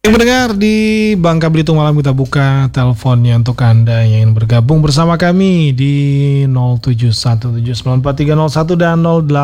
Pendengar di Bangka Belitung malam kita buka teleponnya untuk Anda yang ingin bergabung bersama kami di 0717943001 dan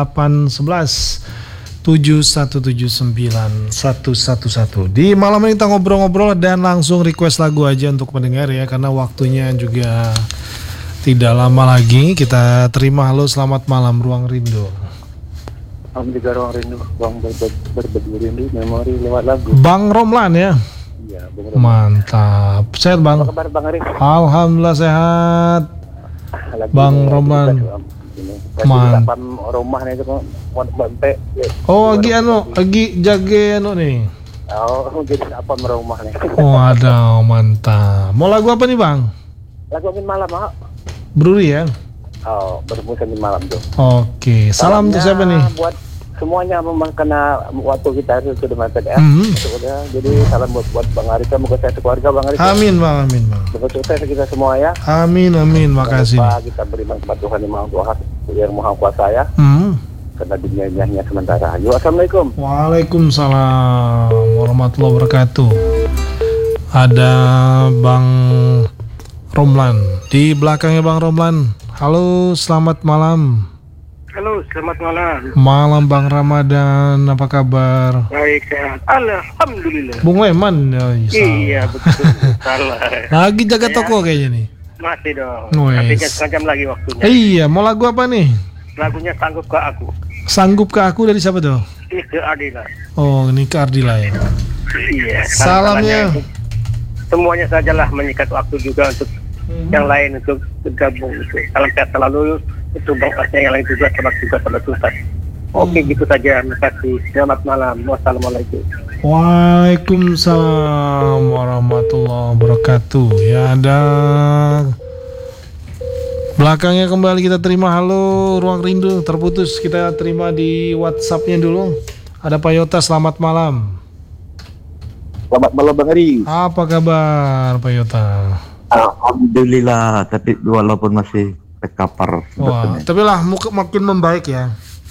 0811717911. Di malam ini kita ngobrol-ngobrol dan langsung request lagu aja untuk pendengar ya, karena waktunya juga tidak lama lagi. Kita terima. Halo, selamat malam Ruang Rindu. Juga Ruang Rindu, Bang berbagi rindu memori lewat lagu. Bang Romlan ya? Iya, Bang Romlan. Mantap. Sehat Bang? Apa kabar Bang Arif? Alhamdulillah sehat. Bang Romlan. Mantap. Rumah nih itu mau bante. Oh, lagi jaga nih. Oh, jadi apa rumah nih? Waduh, mantap. Mau lagu apa nih Bang? Lagu angin malam, Mak. Bruri ya? Oh, bermusik angin malam tuh. Oke, salam untuk siapa nih? Buat semuanya memang karena waktu kita itu sudah mepet ya. Jadi salam buat Bang Arika, semoga sehat keluarga Bang Arika. Amin Bang. Semoga sukses kita semua ya. Amin, makasih. Kita beriman kepada Tuhan yang Maha Kuasa ya. Karena dunia hanya sementara. Yuk, assalamualaikum. Waalaikumsalam warahmatullahi wabarakatuh. Ada Bang Romlan di belakangnya Bang Romlan. Halo, selamat malam. Halo, selamat malam. Malam Bang Ramadan, apa kabar? Baik, sehat. Alhamdulillah. Bung Leman. Iya, betul. Salah. Lagi jaga toko kayaknya nih. Masih dong. Artinya setengah jam lagi waktunya. Iya, mau lagu apa nih? Lagunya Sanggup ke Aku. Sanggup ke Aku dari siapa tuh? Ke Ardila. Oh, ini ke Ardila ya. Iya. Salamnya. Semuanya sajalah menyikat waktu juga untuk yang lain untuk bergabung gitu. Salam sehat selalu untuk Bang Asnya yang lain juga, selamat juga pada tuntas. Oke, gitu saja. Terima kasih. Selamat malam. Wassalamualaikum. Waalaikumsalam warahmatullahi wabarakatuh. Ya, ada belakangnya kembali kita terima. Halo, Ruang Rindu terputus. Kita terima di WhatsApp-nya dulu. Ada Pak Yota, selamat malam. Selamat malam Bang Ari. Apa kabar Pak Yota? Alhamdulillah, tapi walaupun masih terkapar. Wah, tapi lah makin membaik ya.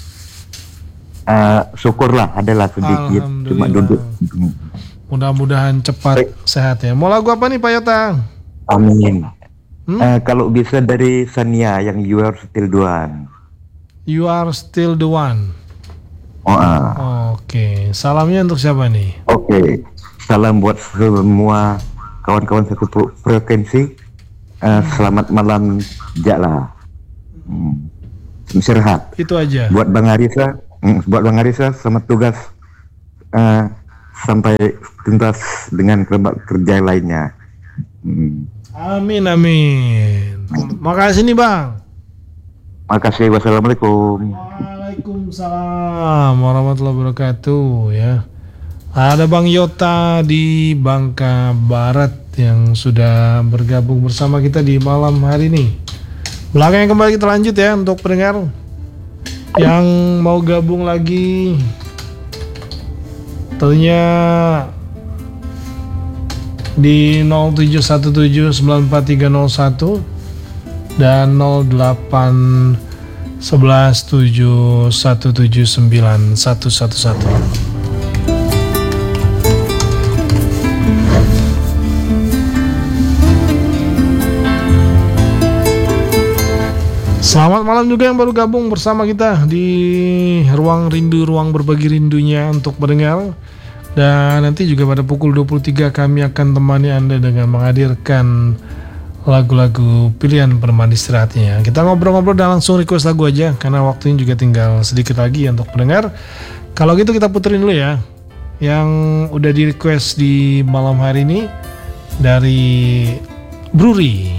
Syukurlah, adalah sedikit, cuma duduk. Mudah-mudahan cepat sehat ya. Mau lagu apa nih Pak Yota? Amin. Kalau bisa dari Sania yang You Are Still the One. You Are Still the One. Oke, salamnya untuk siapa nih? Oke, salam buat semua kawan-kawan satu frekuensi. Selamat malam Jala. Istirahat. Itu aja. Buat Bang Arisa, selamat tugas sampai tuntas dengan kerja lainnya. Amin. Makasih nih Bang. Makasih. Wassalamualaikum. Waalaikumsalam warahmatullahi wabarakatuh ya. Ada Bang Yota di Bangka Barat yang sudah bergabung bersama kita di malam hari ini. Belakangnya kembali kita lanjut ya untuk pendengar yang mau gabung lagi. Tentunya di 0717943001 dan 081171791111. Selamat malam juga yang baru gabung bersama kita di Ruang Rindu, ruang berbagi rindunya untuk pendengar. Dan nanti juga pada pukul 23 kami akan temani Anda dengan menghadirkan lagu-lagu pilihan peneman istirahatnya. Kita ngobrol-ngobrol dan langsung request lagu aja, karena waktunya juga tinggal sedikit lagi untuk pendengar. Kalau gitu kita puterin dulu ya yang udah di request di malam hari ini dari Bruri.